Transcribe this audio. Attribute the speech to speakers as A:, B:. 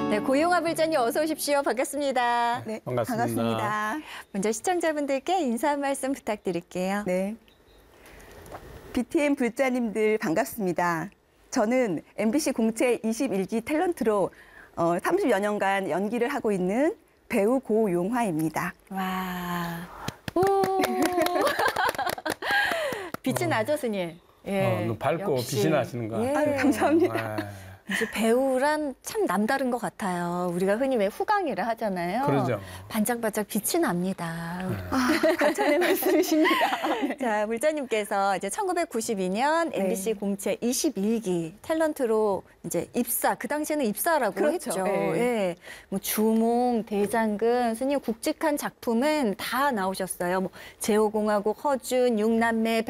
A: 네, 고용화 불자님 어서 오십시오. 반갑습니다.
B: 네,
C: 반갑습니다.
A: 먼저 시청자분들께 인사 한 말씀 부탁드릴게요.
B: 네. BTN 불자님들 반갑습니다. 저는 MBC 공채 21기 탤런트로 30여 년간 연기를 하고 있는 배우 고용화입니다.
A: 와. 오. 빛이 나죠, 스님? 예.
C: 밝고
A: 역시.
C: 빛이 나시는 것
A: 예.
C: 같아요.
B: 아유, 감사합니다.
C: 네.
A: 이제 배우란 참 남다른 것 같아요. 우리가 흔히 왜 후광이라 하잖아요.
C: 그러죠.
A: 반짝반짝 빛이 납니다.
B: 과찬의 말씀이십니다.
A: 자, 물자님께서 이제 1992년
B: 네.
A: MBC 공채 21기 탤런트로 이제 입사, 그 당시에는 입사라고
B: 그렇죠.
A: 했죠.
B: 네.
A: 예. 뭐 주몽, 대장금, 스님 굵직한 작품은 다 나오셨어요. 뭐 제오공화국, 허준, 육남매,